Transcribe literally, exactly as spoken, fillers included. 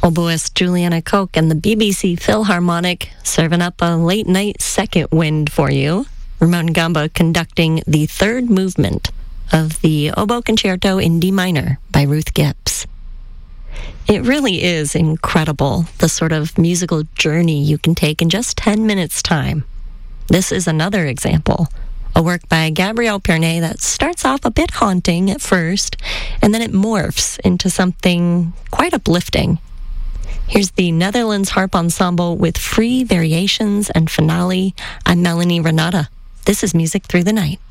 Oboist Juliana Koch and the B B C Philharmonic serving up a late-night second wind for you. Ramon Gamba conducting the third movement of the Oboe Concerto in D minor by Ruth Gibbs. It really is incredible, the sort of musical journey you can take in just ten minutes' time. This is another example, a work by Gabriel Pernet that starts off a bit haunting at first, and then it morphs into something quite uplifting. Here's the Netherlands Harp Ensemble with Free Variations and Finale. I'm Melanie Renata. This is Music Through the Night.